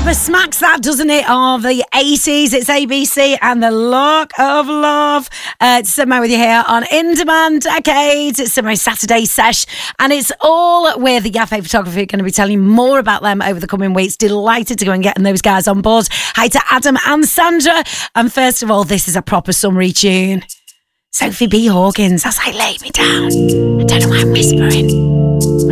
proper smacks that, doesn't it? Of the 80s. It's ABC and the Look of Love. It's Summer with you here on In Demand Decades. It's Summer Saturday sesh, and it's all with the Yaffé Photography. Going to be telling you more about them over the coming weeks. Delighted to go and getting those guys on board. Hi to Adam and Sandra. And first of all, this is a proper summery tune. Sophie B. Hawkins, As I Lay Me Down. I don't know why I'm whispering.